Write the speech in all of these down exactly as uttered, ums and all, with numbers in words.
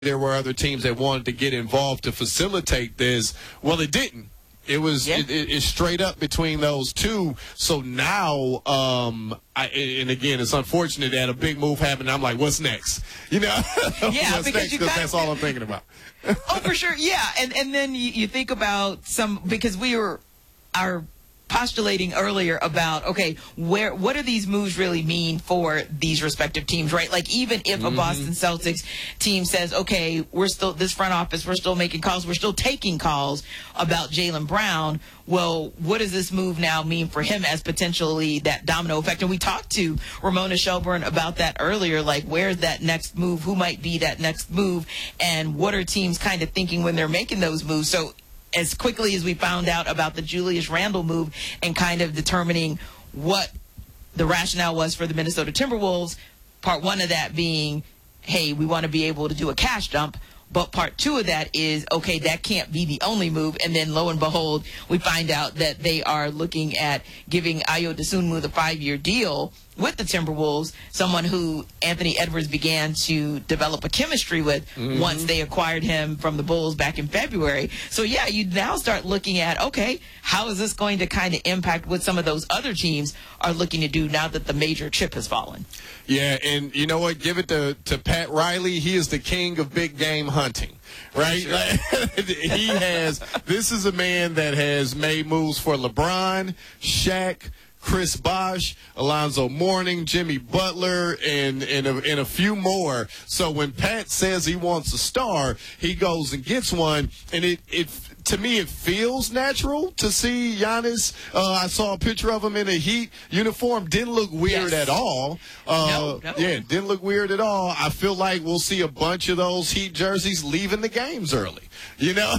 there were other teams that wanted to get involved to facilitate this. Well, it didn't. It was yeah. it, it, it's straight up between those two. So now, um, I, and again, it's unfortunate that a big move happened. I'm like, what's next? You know, yeah, what's because next? you Because kind that's of, all I'm thinking about. Oh, for sure, yeah. And and then you, you think about some, because we were our. postulating earlier about, okay, where what do these moves really mean for these respective teams, right? Like, even if mm-hmm. a Boston Celtics team says, okay, we're still, this front office, we're still making calls, we're still taking calls about Jaylen Brown, well, what does this move now mean for him as potentially that domino effect? And we talked to Ramona Shelburne about that earlier, like, where's that next move? Who might be that next move? And what are teams kind of thinking when they're making those moves? So as quickly as we found out about the Julius Randle move and kind of determining what the rationale was for the Minnesota Timberwolves, part one of that being, hey, we want to be able to do a cash dump. But part two of that is, okay, that can't be the only move. And then lo and behold, we find out that they are looking at giving Ayo Dosunmu the five-year deal with the Timberwolves, someone who Anthony Edwards began to develop a chemistry with mm-hmm. once they acquired him from the Bulls back in February. So, yeah, you now start looking at, okay, how is this going to kind of impact what some of those other teams are looking to do now that the major chip has fallen? Yeah, and you know what? Give it to, to Pat Riley. He is the king of big game hunting, right? Sure. Like, he has – this is a man that has made moves for LeBron, Shaq, Chris Bosh, Alonzo Mourning, Jimmy Butler, and, and, a, and a few more. So when Pat says he wants a star, he goes and gets one, and it, it to me, it feels natural to see Giannis. Uh, I saw a picture of him in a Heat uniform. Didn't look weird yes. at all. Uh, no, no. Yeah, didn't look weird at all. I feel like we'll see a bunch of those Heat jerseys leaving the games early, you know,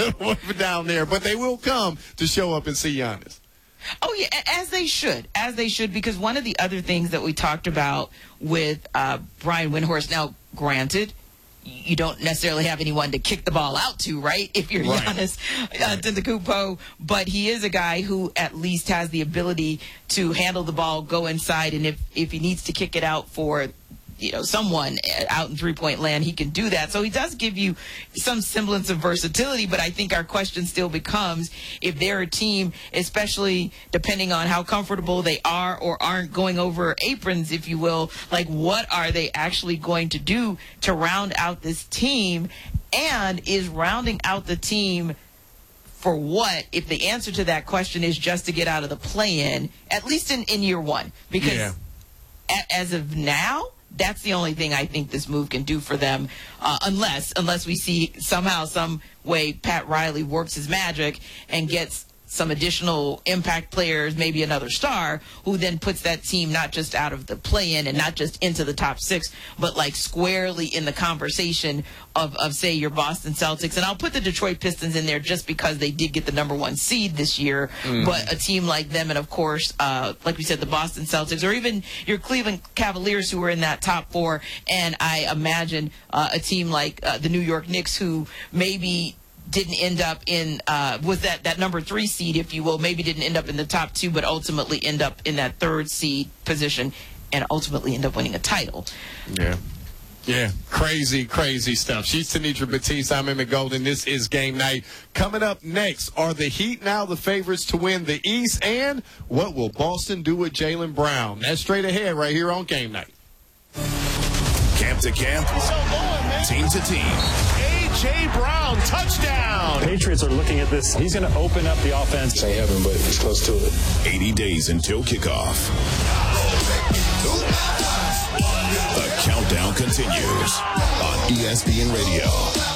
down there. But they will come to show up and see Giannis. Oh, yeah, as they should, as they should, because one of the other things that we talked about with uh, Brian Windhorst, now, granted, you don't necessarily have anyone to kick the ball out to, right, if you're right. Giannis uh, Antetokounmpo, but he is a guy who at least has the ability to handle the ball, go inside, and if, if he needs to kick it out for you know, someone out in three-point land, he can do that. So he does give you some semblance of versatility, but I think our question still becomes, if they're a team, especially depending on how comfortable they are or aren't going over aprons, if you will, like, what are they actually going to do to round out this team? And is rounding out the team for what, if the answer to that question is just to get out of the play-in, at least in, in year one? Because yeah. a, as of now, that's the only thing I think this move can do for them, uh, unless unless we see somehow, some way, Pat Riley works his magic and gets some additional impact players, maybe another star, who then puts that team not just out of the play-in and not just into the top six, but like squarely in the conversation of, of say, your Boston Celtics. And I'll put the Detroit Pistons in there just because they did get the number one seed this year. Mm. But a team like them, and of course, uh, like we said, the Boston Celtics, or even your Cleveland Cavaliers, who were in that top four. And I imagine uh, a team like uh, the New York Knicks, who maybe didn't end up in, uh, was that, that number three seed, if you will, maybe didn't end up in the top two, but ultimately end up in that third seed position and ultimately end up winning a title. Yeah. Yeah, crazy, crazy stuff. She's Tenitra Batiste. I'm Emmett Golden. This is Game Night. Coming up next, are the Heat now the favorites to win the East? And what will Boston do with Jaylen Brown? That's straight ahead right here on Game Night. Camp to camp, team to team. A J. Brown, touchdown. Patriots are looking at this. He's going to open up the offense. Say heaven, but it's close to it. eighty days until kickoff. The countdown continues on E S P N Radio.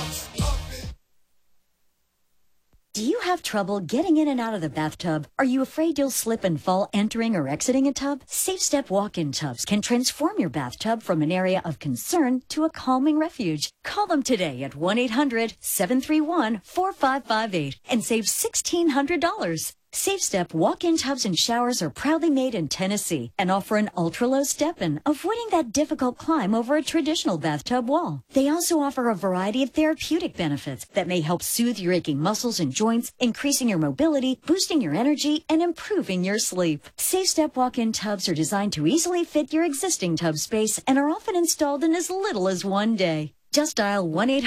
Do you have trouble getting in and out of the bathtub? Are you afraid you'll slip and fall entering or exiting a tub? Safe Step walk-in tubs can transform your bathtub from an area of concern to a calming refuge. Call them today at one eight hundred, seven three one, four five five eight and save sixteen hundred dollars. Safe Step walk-in tubs and showers are proudly made in Tennessee and offer an ultra-low step-in, avoiding that difficult climb over a traditional bathtub wall. They also offer a variety of therapeutic benefits that may help soothe your aching muscles and joints, increasing your mobility, boosting your energy, and improving your sleep. Safe Step walk-in tubs are designed to easily fit your existing tub space and are often installed in as little as one day. Just dial one eight hundred